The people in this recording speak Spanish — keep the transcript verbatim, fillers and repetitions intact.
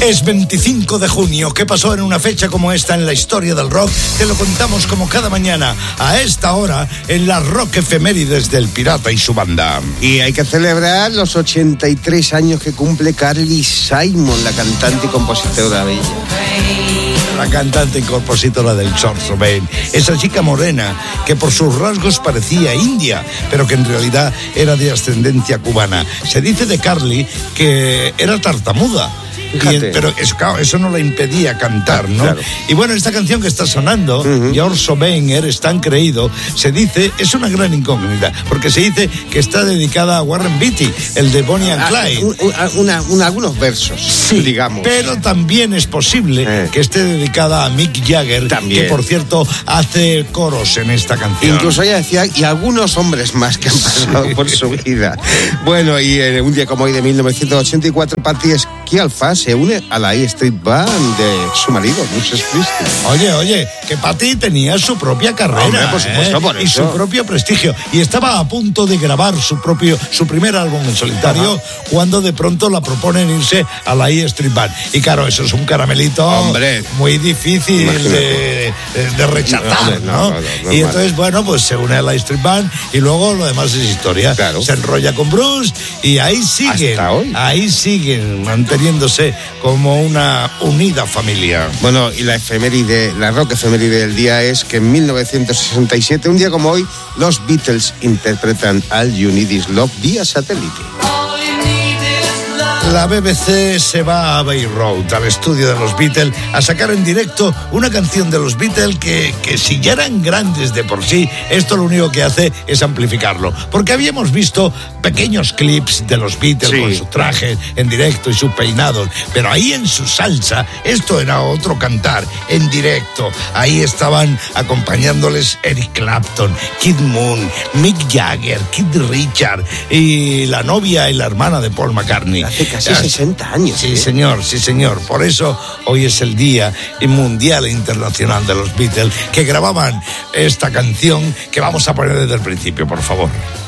Es veinticinco de junio. ¿Qué pasó en una fecha como esta en la historia del rock? Te lo contamos como cada mañana, a esta hora, en las Rock Efemérides del Pirata y su banda. Y hay que celebrar los ochenta y tres años que cumple Carly Simon, la cantante y compositora bella. La cantante y compositora del Kurt Cobain. Esa chica morena que por sus rasgos parecía india, pero que en realidad era de ascendencia cubana. Se dice de Carly que era tartamuda. Y, pero eso, claro, eso no la impedía cantar, ¿no? Claro. Y bueno, esta canción que está sonando, uh-huh. Kurt Cobain, Eres tan creído, se dice, es una gran incógnita, porque se dice que está dedicada a Warren Beatty, el de Bonnie and Clyde. Ah, una, una, algunos versos, sí, digamos. Pero también es posible eh. que esté dedicada a Mick Jagger, también. Que por cierto hace coros en esta canción. Incluso ella decía, y algunos hombres más que han pasado sí. por su vida. Bueno, y en un día como hoy de mil novecientos ochenta y cuatro, Patti Alfa se une a la E Street Band de su marido, Bruce Springsteen. Oye, oye, que Patti tenía su propia carrera, Hombre, por supuesto, ¿eh? por eso. Y su propio prestigio. Y estaba a punto de grabar su propio, su primer álbum en solitario, ajá. cuando de pronto la proponen irse a la E Street Band. Y claro, eso es un caramelito Hombre. muy difícil de, de, de rechazar, no, ¿no? no, no, no y entonces, bueno, pues se une a la E Street Band y luego lo demás es historia. Claro. Se enrolla con Bruce y ahí siguen, hasta hoy. ahí siguen manteniéndose como una unida familia. Bueno, y la efeméride, la rock efeméride del día es que en mil novecientos sesenta y siete, un día como hoy, los Beatles interpretan All You Need Is Love vía satélite. La B B C se va a Abbey Road, al estudio de los Beatles, a sacar en directo una canción de los Beatles que, que si ya eran grandes de por sí, esto lo único que hace es amplificarlo. Porque habíamos visto pequeños clips de los Beatles sí. con sus trajes en directo y sus peinados, pero ahí en su salsa, esto era otro cantar, en directo. Ahí estaban acompañándoles Eric Clapton, Keith Moon, Mick Jagger, Keith Richards y la novia y la hermana de Paul McCartney. Hace casi sesenta años. Sí, ¿eh? señor, sí, señor. Por eso hoy es el Día Mundial e Internacional de los Beatles, que grababan esta canción que vamos a poner desde el principio, por favor.